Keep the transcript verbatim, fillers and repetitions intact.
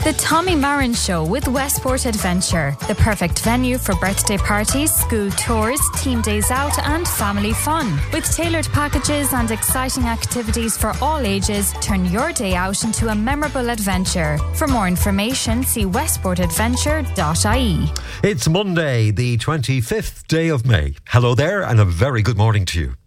The Tommy Marin Show with Westport Adventure. The perfect venue for birthday parties, school tours, team days out and family fun. With tailored packages and exciting activities for all ages, turn your day out into a memorable adventure. For more information, see westport adventure dot I E. It's Monday, the twenty-fifth day of May. Hello there and a very good morning to you.